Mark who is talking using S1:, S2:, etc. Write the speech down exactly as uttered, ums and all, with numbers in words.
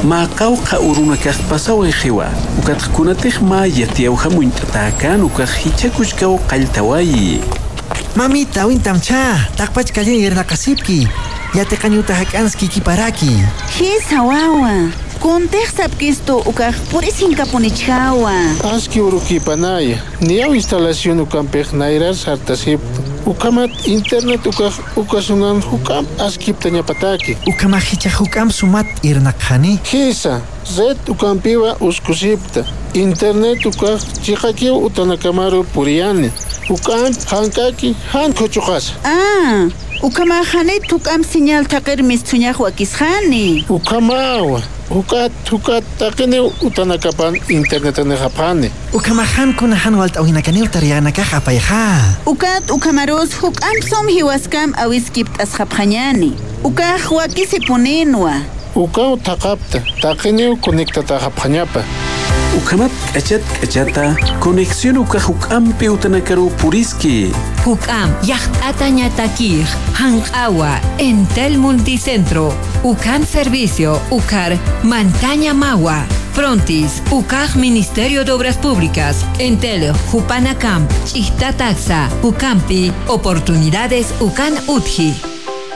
S1: Maqawqa uruna kaq pasawa qiwa. Ukatqkunataq ma yatiyawqa muñt'atakan ukaq hichakuchkaw qalltawayi.
S2: Mamita, wintamcha, taqpach kalli irnaqasipki. Yatiqañuta hak'anski kiparaki.
S3: Hisa wawa. Kunteq sapkistu ukaq purisinkapunичhawa.
S4: Aski urukipanaya. Niyaw instalación ukampeq nairar sartasiptu. Ukamat internet ukaq ukasunan hukam askipta ñapataki.
S2: Ukama hicha hukam sumat irnaqhani.
S4: Hisa, red ukampiwa uskusipta. Internet ukaq chiqakiw utanakamaru puriyani. Ukam hankaki hankuchuqas.
S3: Ah, ukama hanit ukam señal taqir mistuñaq wakisqani.
S4: Ukamawa. Ukat ukat taqini utanakapan internet anejapani.
S2: Ukama hankuna hanwalt awinakaniw tariyanakaq apayqa.
S3: Ukat ukamaros hukam som hiwaskam awiskipt asqapqañani. Ukaq wakisipuninwa.
S4: Ukaw taqapta taqini conectataqapqañapa.
S1: Ukamat k'achat k'achata conexión ukaq huk'ampi utanakaru puriski.
S5: Huk'am llaqt'ata ñatakij hanq'awa Entel Multicentro ukan servicio ukar Montaña Mawa Frontis ukaj Ministerio de Obras Públicas Entel Hupanacamp Chihta Taxa Ukampi Oportunidades ukan Utji.